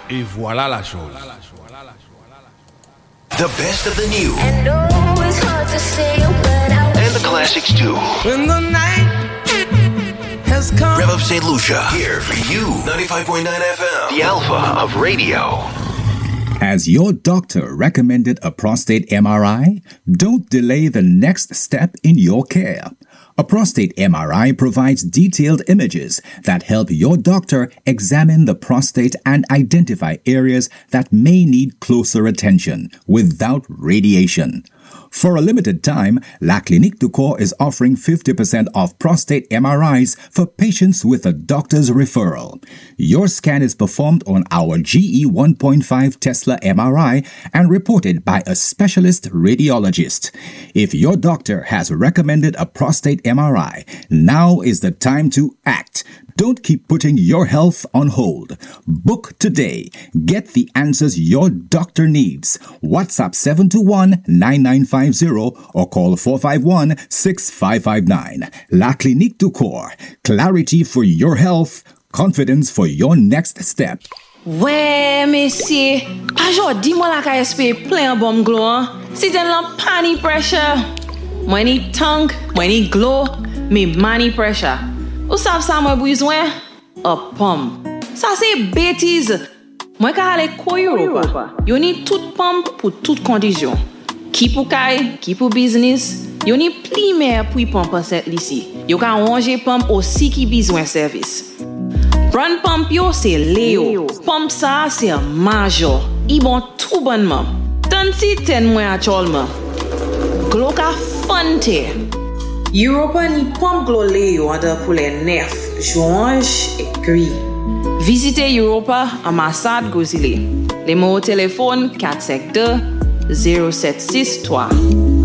Et voilà la chose. The best of the new. And no, it's hard to say, but And the classics too. When the night has come. Rev of St. Lucia. Here for you. 95.9 FM. The Alpha of radio. Has your doctor recommended a prostate MRI? Don't delay the next step in your care. A prostate MRI provides detailed images that help your doctor examine the prostate and identify areas that may need closer attention without radiation. For a limited time, La Clinique du Corps is offering 50% off prostate MRIs for patients with a doctor's referral. Your scan is performed on our GE 1.5 Tesla MRI and reported by a specialist radiologist. If your doctor has recommended a prostate MRI, now is the time to act. Don't keep putting your health on hold. Book today. Get the answers your doctor needs. WhatsApp 721-9950 or call 451-6559. La Clinique du Corps. Clarity for your health. Confidence for your next step. Ouais, messieurs. Aujourd'hui, moi la KSP plein bon glow. Si t'en la pani pressure. Moi ni tongue, moi ni glow, mais money pressure. Ou savez ça moi besoin? A pump. Ça c'est bêtise. Moi ka aller ko Europa. Yo ni tout pump pour toute condition. Qui pour kay, qui pour business. Yo ni pli mer pour pump cette ici. Yo ka ranger pump aussi qui besoin service. Brand pump yo c'est Léo. Pump ça c'est major. I bon tout bonnement. Tant si ten moi actuellement. Glo ka fante. Europa ni pump glo Léo under pour les nerfs, joints et gris. Visitez Europa à Massad Gozile. Les mots au téléphone 452 0763.